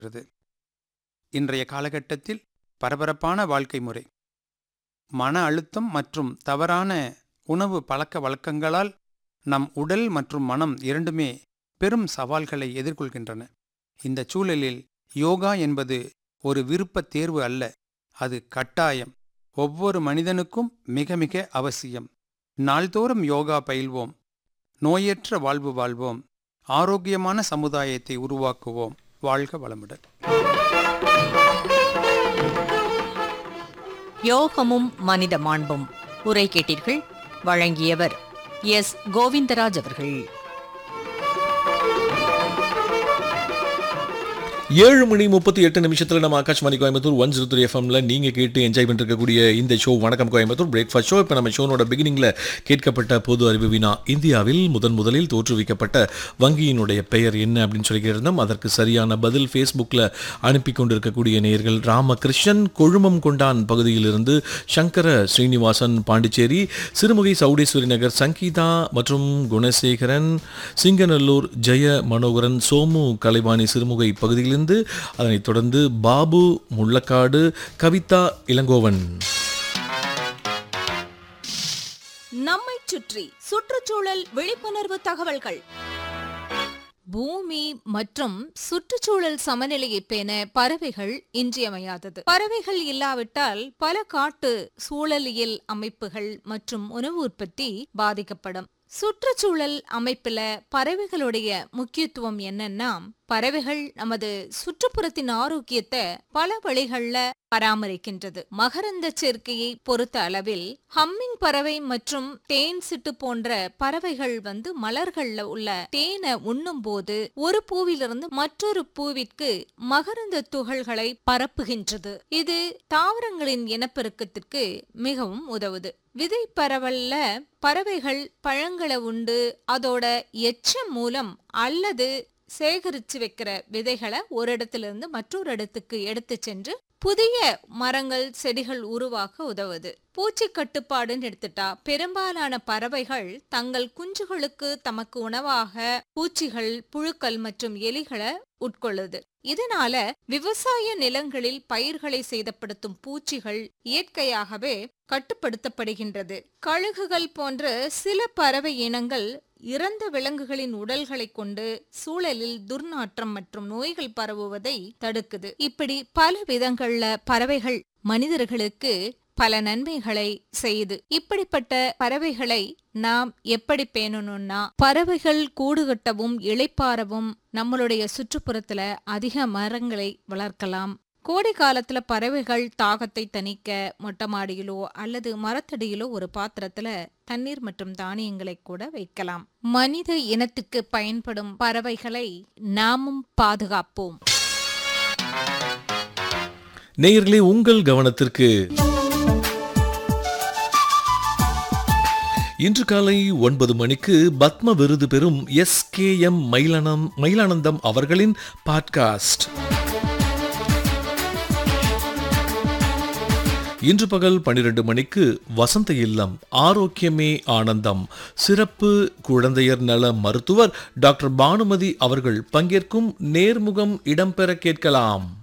இருக்கிறது. இன்றைய காலகட்டத்தில் பரபரப்பான வாழ்க்கை முறை, மன அழுத்தம் மற்றும் தவறான உணவு பழக்க வழக்கங்களால் நம் உடல் மற்றும் மனம் இரண்டுமே பெரும் சவால்களை எதிர்கொள்கின்றன. இந்த சூழலில் யோகா என்பது ஒரு விருப்ப தேர்வு அல்ல, அது கட்டாயம். ஒவ்வொரு மனிதனுக்கும் மிக மிக அவசியம். நாள்தோறும் யோகா பயில்வோம், நோயற்ற வாழ்வு வாழ்வோம், ஆரோக்கியமான சமுதாயத்தை உருவாக்குவோம். வாழ்க வளமுடன். யோகமும் மனித மாண்பும் உரை கேட்டீர்கள். வழங்கியவர் எஸ். கோவிந்தராஜ் அவர்கள். 7:38 நம்ம ஆகாஷ்வாணி கோயம்புத்தூர் 103 எஃப்எம்ல நீங்க கேட்டு என்ஜாய் பண்ணிருக்கக்கூடிய இந்த ஷோ வணக்கம் கோயம்புத்தூர் பிரேக்ஃபாஸ்ட் ஷோ. இப்போ நம்ம ஷோனோட பிகினிங்ல கேட்கப்பட்ட பொது அறிவு வினா, இந்தியாவில் முதலில் தோற்றுவிக்கப்பட்ட வங்கியினுடைய பெயர் என்ன அப்படின்னு சொல்லி கேட்டிருந்தோம். அதற்கு சரியான பதில் ஃபேஸ்புக்கில் அனுப்பி கொண்டிருக்கக்கூடிய நேயர்கள் ராமகிருஷ்ணன் கொழுமம் கொண்டான் பகுதியிலிருந்து, சங்கர ஸ்ரீனிவாசன் பாண்டிச்சேரி, சிறுமுகை சவுடேஸ்வரி நகர் சங்கீதா மற்றும் குணசேகரன், சிங்கநல்லூர் ஜெய மனோகரன், சோமு கலைவாணி சிறுமுகை பகுதியிலிருந்து, அதனைத் தொடர்ந்து பாபு முள்ளக்காடு, கவிதா இளங்கோவன். நம்மை சுற்றி சுற்றுச்சூழல் விழிப்புணர்வு தகவல்கள். பூமி மற்றும் சுற்றுச்சூழல் சமநிலையை பேண பறவைகள் இன்றியமையாதது. பறவைகள் இல்லாவிட்டால் பல காட்டு சூழலியல் அமைப்புகள் மற்றும் உணவு உற்பத்தி பாதிக்கப்படும். சுற்றுச்சூழல் அமைப்புல பறவைகளுடைய முக்கியத்துவம் என்னன்னா, பறவைகள் நமது சுற்றுப்புறத்தின் ஆரோக்கியத்தை பல வழிகள்ல பராமரிக்கின்றது. மகரந்த சேர்க்கையை பொறுத்த அளவில் ஹம்மிங் பறவை மற்றும் தேன் சிட்டு போன்ற பறவைகள் மலர்கள்ல உள்ள தேனை உண்ணும் போது ஒரு பூவிலிருந்து மற்றொரு பூவிற்கு மகரந்த துகள்களை பரப்புகின்றது. இது தாவரங்களின் இனப்பெருக்கத்திற்கு மிகவும் உதவுது. விதை பரவல்ல பறவைகள் பழங்களை உண்டு அதோட எச்சம் மூலம் அல்லது சேகரிச்சு வைக்கிற விதைகளை ஒரு இடத்திலிருந்து மற்றொரு இடத்துக்கு எடுத்து சென்று புதிய மரங்கள் செடிகள் உருவாக்க உதவுது. பூச்சி கட்டுப்பாடுன்னு எடுத்துட்டா பெரும்பாலான பறவைகள் தங்கள் குஞ்சுகளுக்கு தமக்கு உணவாக பூச்சிகள், புழுக்கள் மற்றும் எலிகளை உட்கொள்ளுது. இதனால விவசாய நிலங்களில் பயிர்களை சேதப்படுத்தும் பூச்சிகள் இயற்கையாகவே கட்டுப்படுத்தப்படுகின்றது. கழுகுகள் போன்ற சில பறவை இனங்கள் இறந்த விலங்குகளின் உடல்களை கொண்டு சூழலில் துர்நாற்றம் மற்றும் நோய்கள் பரவுவதை தடுக்குது. இப்படி பல விதங்கள்ல பறவைகள் மனிதர்களுக்கு பல நன்மைகளை செய்யுது. இப்படிப்பட்ட பறவைகளை நாம் எப்படி பேணணும்னா, பறவைகள் கூடு கட்டவும் இளைப்பாறவும் நம்மளுடைய சுற்றுப்புறத்துல அதிக மரங்களை வளர்க்கலாம். கோடை காலத்துல பறவைகள் தாகத்தை தணிக்க மொட்டை மாடியிலோ அல்லது மரத்தடியிலோ ஒரு பாத்திரத்துல தண்ணீர் மற்றும் தானியங்களை கூட வைக்கலாம். மனித இனத்துக்கு பயன்படும் பறவைகளை நாமும் பாதுகாப்போம். நேயர்களே, உங்கள் கவனத்திற்கு இன்று காலை 9 மணிக்கு பத்ம விருது பெறும் SKM மயிலானந்தம் அவர்களின் பாட்காஸ்ட். இன்று பகல் 12 மணிக்கு வசந்த இல்லம் ஆரோக்கியமே ஆனந்தம், சிறப்பு குழந்தையர் நல மருத்துவர் டாக்டர் பானுமதி அவர்கள் பங்கேற்கும் நேர்முகம் இடம்பெற கேட்கலாம்.